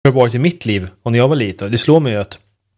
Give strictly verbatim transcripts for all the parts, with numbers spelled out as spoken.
har varit i mitt liv och när jag var liten. Det slår mig att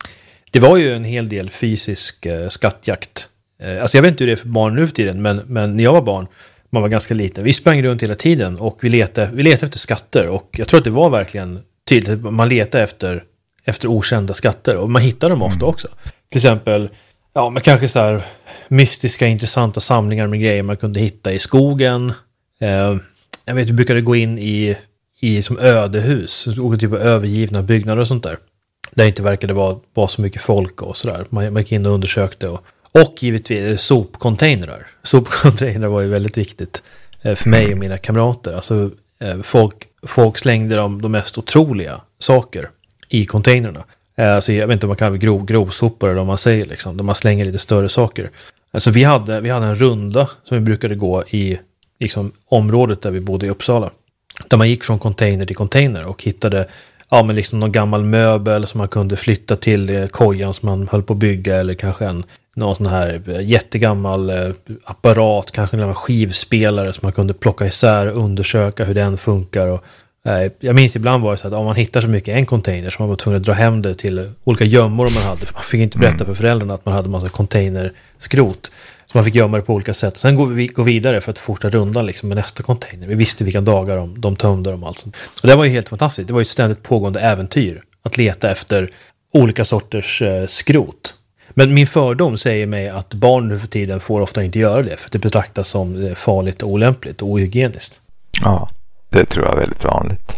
det var ju en hel del fysisk eh, skattjakt. Eh, alltså jag vet inte hur det är för barn nu för tiden, men, men när jag var barn, man var ganska liten. Vi sprang runt hela tiden och vi letade, vi letade efter skatter. Och jag tror att det var verkligen tydligt att man letade efter, efter okända skatter. Och man hittade dem ofta mm. också. Till exempel, ja men kanske så här mystiska, intressanta samlingar med grejer man kunde hitta i skogen. Eh, jag vet, vi brukade gå in i, i som ödehus. Olika typer av övergivna byggnader och sånt där. Där inte verkade vara, vara så mycket folk och sådär. Man, man gick in och undersökte. Och, och givetvis sopcontainrar. Sopcontainrar var ju väldigt viktigt eh, för mig och mina kamrater. Alltså eh, folk, folk slängde de, de mest otroliga saker i containrarna. Eh, alltså jag vet inte om man kan ha grov, grovsopor eller vad man säger liksom. Där man slänger lite större saker. Alltså vi hade, vi hade en runda som vi brukade gå i liksom, området där vi bodde i Uppsala. Där man gick från container till container och hittade ja, men liksom någon gammal möbel som man kunde flytta till eh, kojan som man höll på att bygga. Eller kanske en någon sån här jättegammal eh, apparat. Kanske en skivspelare som man kunde plocka isär och undersöka hur den funkar. Och, eh, jag minns ibland var det så att om man hittar så mycket en container så man var tvungen att dra hem det till olika gömmor man hade. För man fick inte berätta för föräldrarna att man hade en massa containerskrot. Så man fick gömma det på olika sätt. Sen går vi går vidare för att fortsätta rundan liksom med nästa container. Vi visste vilka dagar de, de tömde dem. Alltså. Och det var ju helt fantastiskt. Det var ju ett ständigt pågående äventyr. Att leta efter olika sorters eh, skrot. Men min fördom säger mig att barn nu för tiden får ofta inte göra det. För det betraktas som farligt och olämpligt och ohygieniskt. Ja, det tror jag är väldigt vanligt.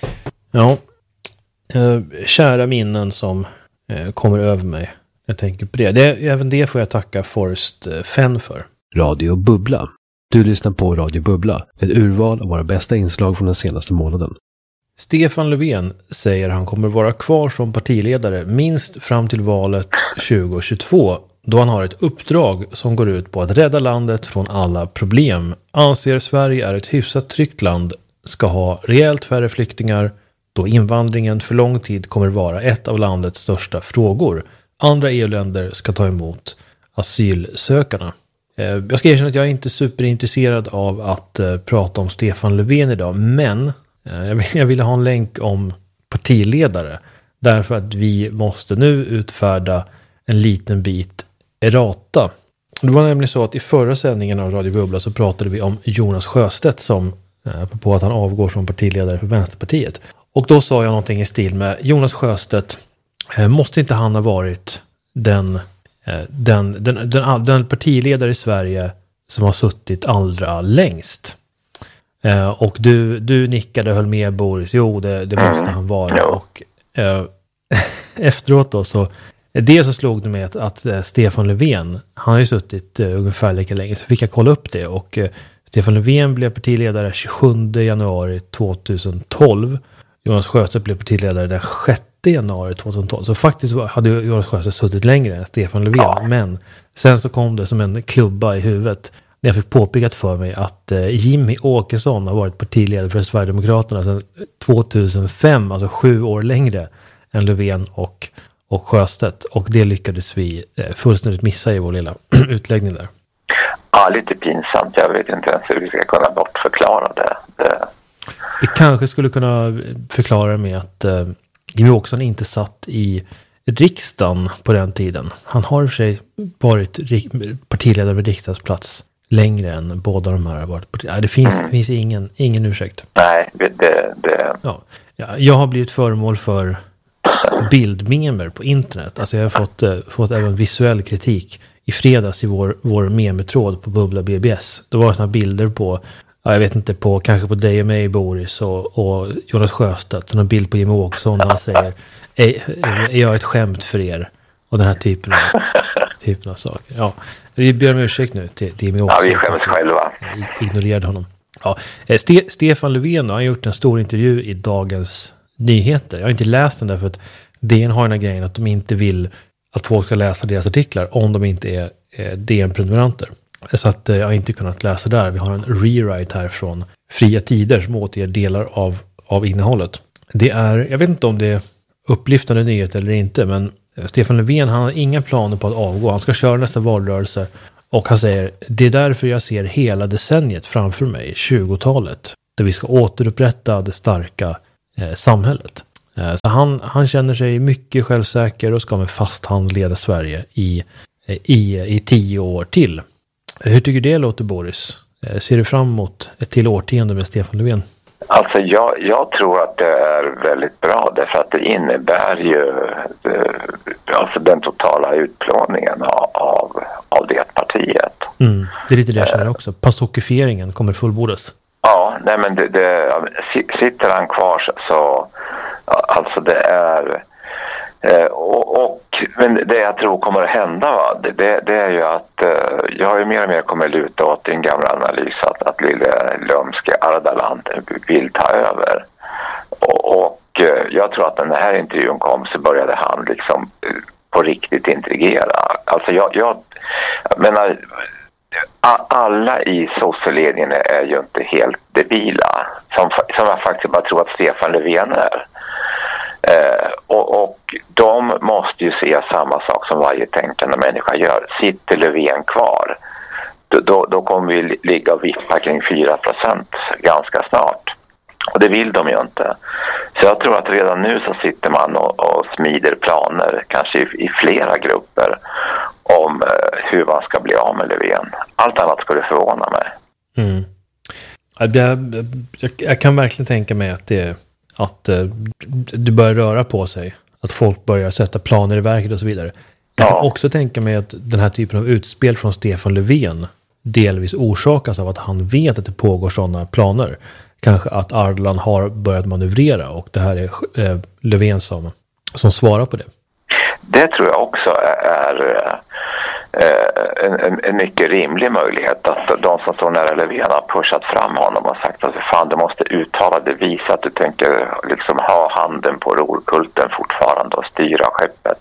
Ja. Eh, kära minnen som eh, kommer över mig. Jag tänker på det. det. Även det får jag tacka Forrest Fenn för. Radio Bubbla. Du lyssnar på Radio Bubbla. Ett urval av våra bästa inslag från den senaste månaden. Stefan Löfven säger han kommer vara kvar som partiledare minst fram till valet tjugo tjugotvå. Då han har ett uppdrag som går ut på att rädda landet från alla problem. Anser Sverige är ett hyfsat tryggt land. Ska ha rejält färre flyktingar. Då invandringen för lång tid kommer vara ett av landets största frågor. Andra E U-länder ska ta emot asylsökarna. Jag ska erkänna att jag är inte superintresserad av att prata om Stefan Löfven idag. Men jag ville ha en länk om partiledare. Därför att vi måste nu utfärda en liten bit errata. Det var nämligen så att i förra sändningen av Radio Bubbla så pratade vi om Jonas Sjöstedt som på att han avgår som partiledare för Vänsterpartiet. Och då sa jag någonting i stil med Jonas Sjöstedt. Måste inte han ha varit den, den, den, den, den partiledare i Sverige som har suttit allra längst? Och du, du nickade och höll med Boris. Jo, det, det måste han vara. Och äh, efteråt då så det så slog det mig att, att äh, Stefan Löfven, han har ju suttit äh, ungefär lika länge. Så fick jag kolla upp det. Och äh, Stefan Löfven blev partiledare tjugosjunde januari tjugohundratolv. Jonas Sjöstedt blev partiledare den sjätte januari tjugohundratolv. Så faktiskt hade Jonas Sjöstedt suttit längre än Stefan Löfven. Ja. Men sen så kom det som en klubba i huvudet. När jag fick påpekat för mig att eh, Jimmy Åkesson har varit partiledare för Sverigedemokraterna sedan tvåtusenfem. Alltså sju år längre än Löfven och, och Sjöstedt. Och det lyckades vi eh, fullständigt missa i vår lilla utläggning där. Ja, lite pinsamt. Jag vet inte ens hur vi ska kunna bortförklara det. det... Vi kanske skulle kunna förklara det med att eh, Jimmy Åkesson inte satt i riksdagen på den tiden. Han har i och för sig varit rik- partiledare med riksdagsplats längre än båda de här har varit parti- Nej, det finns, mm. finns ingen, ingen ursäkt. Nej, det... det... Ja. Ja, jag har blivit föremål för bildmemer på internet. Alltså jag har fått, eh, fått även visuell kritik. I fredags i vår, vår memetråd på Bubbla B B S. Då var det sådana bilder på Ja, jag vet inte, på kanske på dig och mig, Boris och, och Jonas Sjöstedt. En bild på Jimmy Åkesson där han säger är, är jag ett skämt för er? Och den här typen av, typen av saker. Ja, vi ber om ursäkt nu till, till Jimmy Åkesson. Ja, vi skäms själva. Jag ignorerade honom. Ja, Ste- Stefan Löfven då, han har gjort en stor intervju i Dagens Nyheter. Jag har inte läst den därför att D N har den här grejen att de inte vill att folk ska läsa deras artiklar om de inte är eh, D N-prenumeranter. Så att eh, jag har inte kunnat läsa där. Vi har en rewrite här från Fria Tider som återger delar av, av innehållet. Det är, jag vet inte om det är upplyftande nyhet eller inte, men Stefan Löfven, han har inga planer på att avgå. Han ska köra nästa valrörelse och han säger, det är därför jag ser hela decenniet framför mig, tjugotalet, där vi ska återupprätta det starka eh, samhället. Så han, han känner sig mycket självsäker och ska med fast hand leda Sverige i, i, i tio år till. Hur tycker du det låter, Boris? Ser du fram emot ett till årtionde med Stefan Löfven? Alltså jag, jag tror att det är väldigt bra därför att det innebär ju alltså den totala utplåningen av, av det partiet. Mm, det är lite det jag känner också. Pastokifieringen kommer fullbordas. Ja, nej men det, det, sitter han kvar så alltså det är och, och men det jag tror kommer att hända va, det, det är ju att jag har ju mer och mer kommit luta åt en gammal analys att, att lille lömske Ardalan vill ta över och, och jag tror att när den här intervjun kom så började han liksom på riktigt intrigera. Alltså jag, jag menar alla i socialledningen är ju inte helt debila som, som jag faktiskt bara tror att Stefan Löfven är. Eh, och, och de måste ju se samma sak som varje tänkande människa gör. Sitter Löfven kvar då, då, då kommer vi ligga och vifta kring fyra procent ganska snart. Och det vill de ju inte. Så jag tror att redan nu så sitter man och, och smider planer kanske i, i flera grupper om eh, hur man ska bli av med Löfven. Allt annat skulle förvåna mig. Mm. Jag, jag, jag kan verkligen tänka mig att det att uh, det börjar röra på sig. Att folk börjar sätta planer i verket och så vidare. Jag kan ja. också tänka mig att den här typen av utspel från Stefan Löfven delvis orsakas av att han vet att det pågår sådana planer. Kanske att Ardalan har börjat manövrera och det här är uh, Löfven som, som svarar på det. Det tror jag också är uh, en, en, en mycket rimlig möjlighet att de som står nära Löfven har pushat fram honom och sagt att fan, du måste uttala det, visa att du tänker liksom ha handen på rorkulten fortfarande och styra skeppet.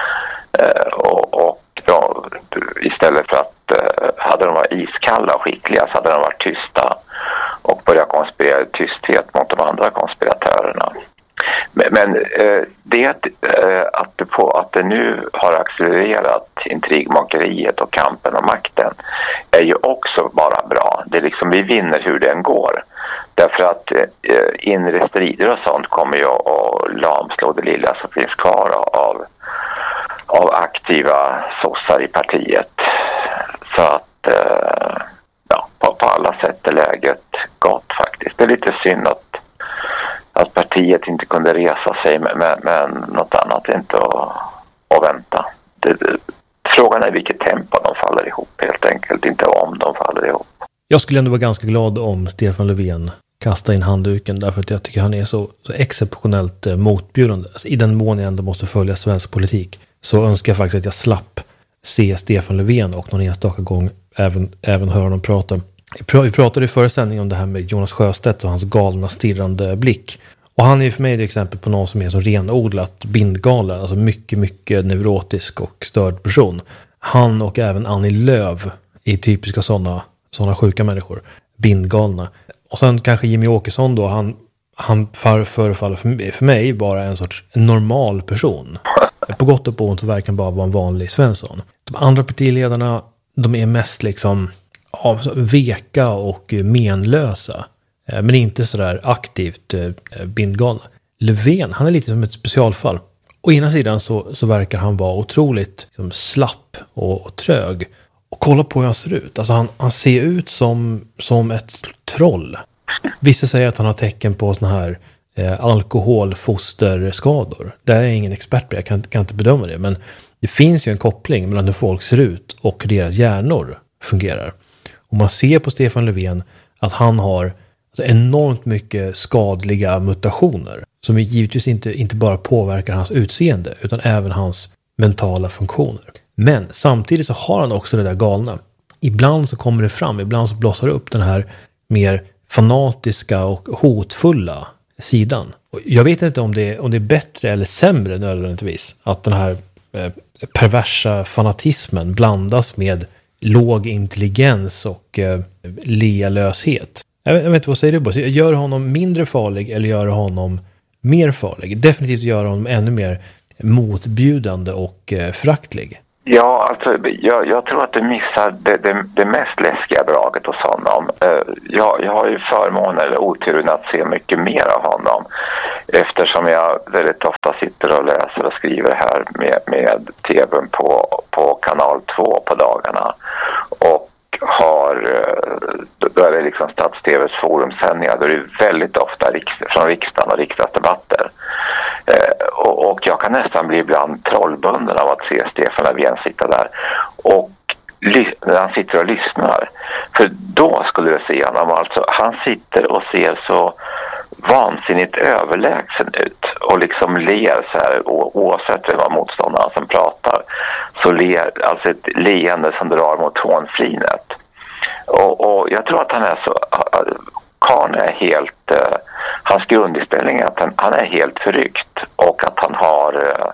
Uh, och, och då, istället för att uh, hade de varit iskalla och skickliga så hade de varit tysta och börjat konspirera i tysthet mot de andra konspiratörerna. Men, men eh, det eh, att, det på, att det nu har accelererat intrigmakeriet och kampen om makten är ju också bara bra. Det är liksom vi vinner hur den går. Därför att eh, inre strider och sånt kommer ju att lamslå det lilla som finns kvar av, av aktiva sossar i partiet. Så att eh, ja, på, på alla sätt är läget gott faktiskt. Det är lite synd att att partiet inte kunde resa sig, men, men något annat inte att, att vänta. Det, det, frågan är vilket tempo de faller ihop helt enkelt, inte om de faller ihop. Jag skulle ändå vara ganska glad om Stefan Löfven kastar in handduken därför att jag tycker han är så, så exceptionellt eh, motbjudande. Alltså, i den mån jag ändå måste följa svensk politik så önskar jag faktiskt att jag slapp se Stefan Löfven och någon enstaka gång även, även höra honom prata. Vi pratade i förra sändningen om det här med Jonas Sjöstedt och hans galna stirrande blick. Och han är ju för mig ett exempel på någon som är så renodlat bindgalen, alltså mycket, mycket neurotisk och störd person. Han och även Annie Lööf är typiska sådana sådana sjuka människor, bindgalna. Och sen kanske Jimmy Åkesson då, han, han förefaller för, för mig bara en sorts normal person. På gott och på ont så verkar han bara vara en vanlig Svensson. De andra partiledarna, de är mest liksom ja, veka och menlösa. Men inte sådär aktivt eh, bindgalna. Löfven, han är lite som ett specialfall. Å ena sidan så, så verkar han vara otroligt liksom, slapp och, och trög. Och kolla på hur han ser ut. Alltså han, han ser ut som, som ett troll. Vissa säger att han har tecken på såna här eh, alkoholfosterskador. Där är jag ingen expert på, jag kan, kan inte bedöma det. Men det finns ju en koppling mellan hur folk ser ut och hur deras hjärnor fungerar. Och man ser på Stefan Löfven att han har alltså enormt mycket skadliga mutationer som givetvis inte, inte bara påverkar hans utseende utan även hans mentala funktioner. Men samtidigt så har han också det där galna. Ibland så kommer det fram, ibland så blossar det upp den här mer fanatiska och hotfulla sidan. Och jag vet inte om det, om det är bättre eller sämre nödvändigtvis att den här eh, perversa fanatismen blandas med låg intelligens och eh, lealöshet. Jag vet, jag vet inte, vad säger du, Boss? Gör honom mindre farlig eller gör honom mer farlig? Definitivt gör honom ännu mer motbjudande och eh, föraktlig. Ja, alltså jag, jag tror att du missar det, det, det mest läskiga draget hos honom. Uh, jag, jag har ju förmånen eller oturen att se mycket mer av honom. Eftersom jag väldigt ofta sitter och läser och skriver här med, med tvn på, på kanal två på dagarna. Och har, då är det liksom Stats-TVs forumsändningar. Då är det väldigt ofta riks, från riksdagen och riksdagsdebatter. Eh, och, och jag kan nästan bli ibland trollbunden av att se Stefan Löfven sitta där. Och när han sitter och lyssnar. För då skulle jag se honom, alltså han sitter och ser så vansinnigt överlägsen ut och liksom ler så här, oavsett vem var motståndaren som pratar, så ler, alltså ett leende som drar mot hånflinet. Och, och jag tror att han är så, Karn är helt, uh, hans grundinställning är att han, han är helt förryckt och att han har uh,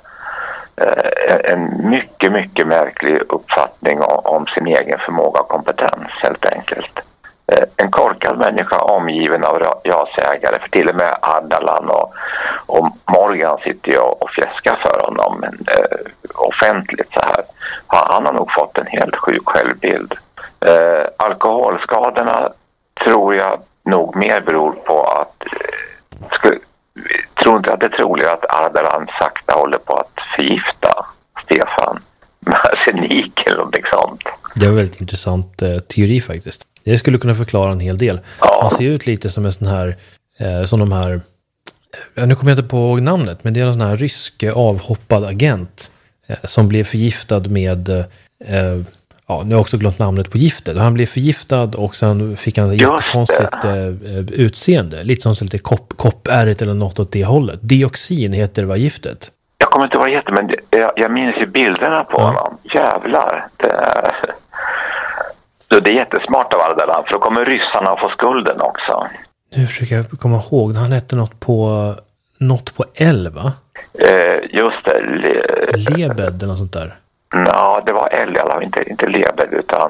uh, en mycket, mycket märklig uppfattning om, om sin egen förmåga och kompetens helt enkelt. En korkad människa omgiven av ja-sägare, för till och med Ardalan och, och Morgan sitter ju och fjäskar för honom eh, offentligt så här. Han har nog fått en helt sjuk självbild. Eh, alkoholskadorna tror jag nog mer beror på att eh, skulle, tror inte att det är troligt att Ardalan sakta håller på att förgifta Stefan med arsenik eller något sånt. Det var en väldigt intressant eh, teori faktiskt. Det skulle kunna förklara en hel del. Ja. Han ser ut lite som en sån här, eh, som de här, eh, nu kommer jag inte på namnet, men det är en sån här rysk eh, avhoppad agent eh, som blev förgiftad med, eh, ja, nu har jag också glömt namnet på giftet. Han blev förgiftad och sen fick han ett jättekonstigt eh, utseende. Lite som lite kopp, koppärret eller något åt det hållet. Dioxin heter det, var giftet. Jag kommer inte vara jätte, men jag, jag minns ju bilderna på ja. honom. Jävlar, det är... Det är jättesmart av Ardalan, för då kommer ryssarna att få skulden också. Nu försöker jag komma ihåg, han hette något på något på L, va? Eh, just det. Le- Lebed eller något sånt där. Ja, det var L i alla fall, inte, inte Lebed, utan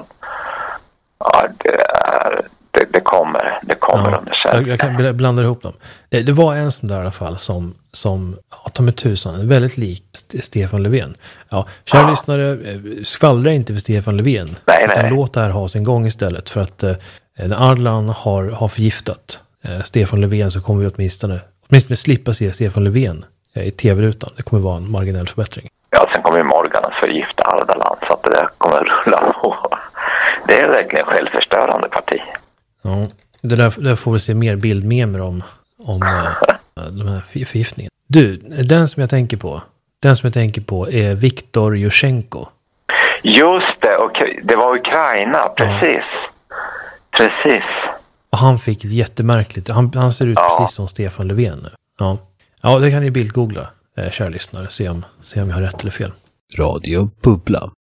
ja, det, är, det, det kommer, det kommer ja, under sen. Jag, jag kan blanda ihop dem. Det, det var en sån där i alla fall som, som ja, ta med tusan, väldigt lik Stefan Löfven. Ja, kära ja. lyssnare, skvallra inte för Stefan Löfven. Nej, nej. Låt det här ha sin gång istället, för att eh, när Ardalan har, har förgiftat eh, Stefan Löfven, så kommer vi åtminstone, åtminstone slippa se Stefan Löfven eh, i tv-rutan. Det kommer vara en marginell förbättring. Ja, sen kommer ju Morgan att förgifta Ardalan, så att det där kommer rulla på. Det är verkligen självförstörande parti. Ja, det där, där får vi se mer bildmemer om, om äh, de här förgiftningarna. Du, den som jag tänker på, den som jag tänker på är Viktor Yushchenko. Just det, och det var Ukraina, precis. Ja. Precis. Och han fick ett jättemärkligt, han, han ser ut ja. precis som Stefan Löfven nu. Ja, ja det kan ni bildgoogla, eh, kära lyssnare, se om, se om jag har rätt eller fel. Radio Bubbla.